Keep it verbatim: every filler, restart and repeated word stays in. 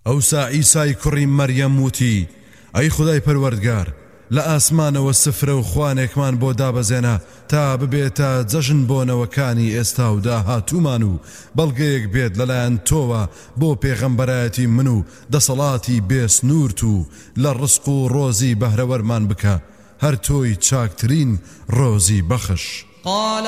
ئەوسا ئیسای کوڕی مەریەم وتی ئەی خودای پەروەردگار لە ئاسمانەوە سفرە و خوانێکمان بۆ دابەزێنە تا ببێتە جەژن بۆنەوەکانی ئێستا و داهاتوومان و بەڵگەیەک بێت لەلایەن تۆوە بۆ پێغەمبەرایەتی من و دەسەڵاتی بێسنوورت و لە ڕزق و ڕۆزی بەهرەوەرمان بکە هەر تۆی چاکترین ڕۆزی بەخش.